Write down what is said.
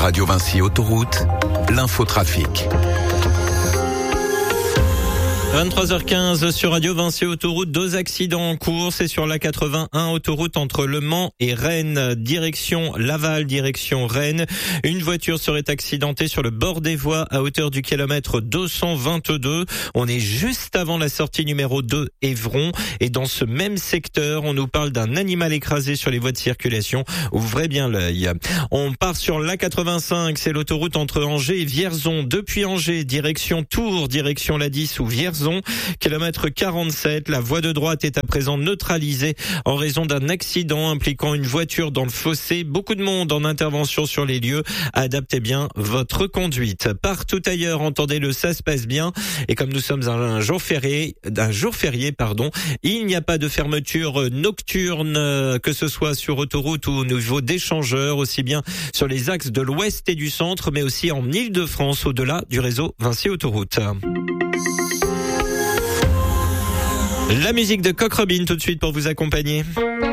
Radio Vinci Autoroute, l'infotrafic. 23h15 sur Radio Vinci Autoroute, 2 accidents en cours, c'est sur la 81 autoroute entre Le Mans et Rennes, direction Laval, direction Rennes. Une voiture serait accidentée sur le bord des voies à hauteur du kilomètre 222. On est juste avant la sortie numéro 2 Évron et dans ce même secteur, on nous parle d'un animal écrasé sur les voies de circulation. Ouvrez bien l'œil. On part sur la 85, c'est l'autoroute entre Angers et Vierzon. Depuis Angers, direction Tours, direction la 10 ou Vierzon. Kilomètre 47, la voie de droite est à présent neutralisée en raison d'un accident impliquant une voiture dans le fossé. Beaucoup de monde en intervention sur les lieux. Adaptez bien votre conduite. Partout ailleurs, entendez le ça se passe bien. Et comme nous sommes un jour férié, il n'y a pas de fermeture nocturne, que ce soit sur autoroute ou au niveau d'échangeurs, aussi bien sur les axes de l'ouest et du centre, mais aussi en Île-de-France, au-delà du réseau Vinci Autoroute. La musique de Coq Robin tout de suite pour vous accompagner.